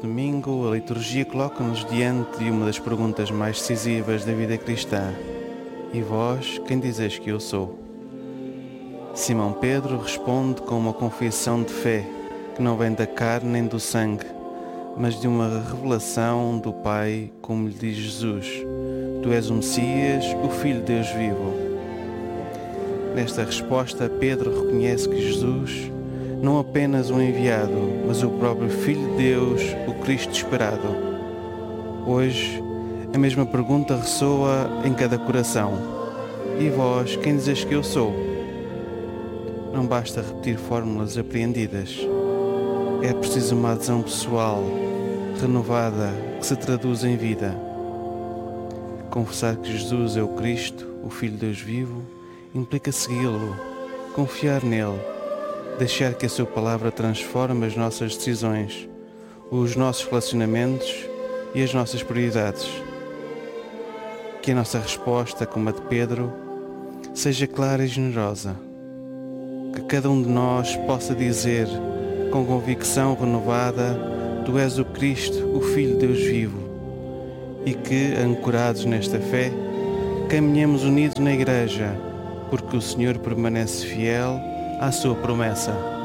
Domingo, a liturgia coloca-nos diante de uma das perguntas mais decisivas da vida cristã. E vós, quem dizeis que eu sou? Simão Pedro responde com uma confissão de fé, que não vem da carne nem do sangue, mas de uma revelação do Pai, como lhe diz Jesus: Tu és o Messias, o Filho de Deus vivo. Nesta resposta, Pedro reconhece que Jesus, não apenas um enviado, mas o próprio Filho de Deus, o Cristo esperado. Hoje, a mesma pergunta ressoa em cada coração. E vós, quem dizeis que eu sou? Não basta repetir fórmulas apreendidas. É preciso uma adesão pessoal, renovada, que se traduz em vida. Confessar que Jesus é o Cristo, o Filho de Deus vivo, implica segui-lo, confiar nele, deixar que a sua palavra transforme as nossas decisões, os nossos relacionamentos e as nossas prioridades. Que a nossa resposta, como a de Pedro, seja clara e generosa. Que cada um de nós possa dizer, com convicção renovada: Tu és o Cristo, o Filho de Deus vivo. E que, ancorados nesta fé, caminhemos unidos na Igreja, porque o Senhor permanece fiel à sua promessa.